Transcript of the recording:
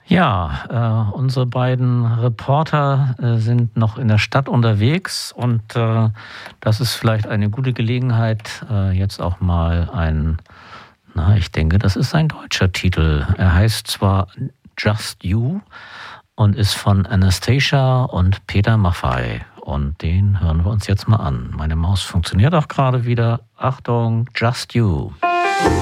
Ja, unsere beiden Reporter sind noch in der Stadt unterwegs und das ist vielleicht eine gute Gelegenheit, jetzt auch mal ich denke, das ist ein deutscher Titel. Er heißt zwar Just You und ist von Anastacia und Peter Maffay. Und den hören wir uns jetzt mal an. Meine Maus funktioniert auch gerade wieder. Achtung, Just You.